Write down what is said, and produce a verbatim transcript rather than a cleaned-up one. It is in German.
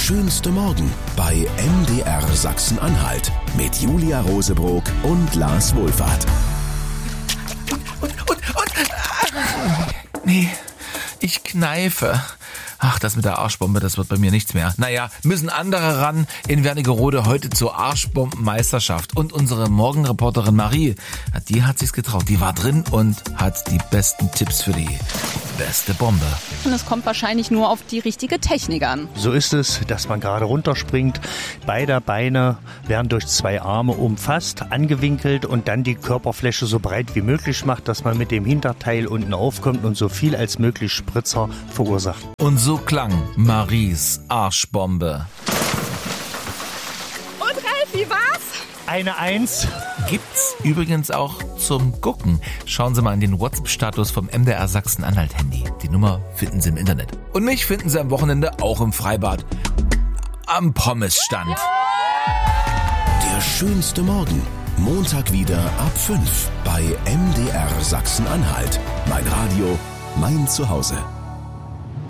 schönste Morgen bei M D R Sachsen-Anhalt mit Julia Rosebrock und Lars Wohlfahrt. Und, und, und, äh, nee, ich kneife. Ach, das mit der Arschbombe, das wird bei mir nichts mehr. Naja, müssen andere ran. In Wernigerode heute zur Arschbombenmeisterschaft. Und unsere Morgenreporterin Marie, die hat sich's getraut. Die war drin und hat die besten Tipps für die beste Bombe. Und es kommt wahrscheinlich nur auf die richtige Technik an. So ist es, dass man gerade runterspringt. Beide Beine werden durch zwei Arme umfasst, angewinkelt und dann die Körperfläche so breit wie möglich macht, dass man mit dem Hinterteil unten aufkommt und so viel als möglich Spritzer verursacht. Und so klang Maries Arschbombe. Und Ralf, wie war's? Eine Eins. Gibt's übrigens auch zum Gucken. Schauen Sie mal in den WhatsApp-Status vom M D R Sachsen-Anhalt-Handy. Die Nummer finden Sie im Internet. Und mich finden Sie am Wochenende auch im Freibad. Am Pommesstand. Der schönste Morgen. Montag wieder ab fünf bei M D R Sachsen-Anhalt. Mein Radio, mein Zuhause.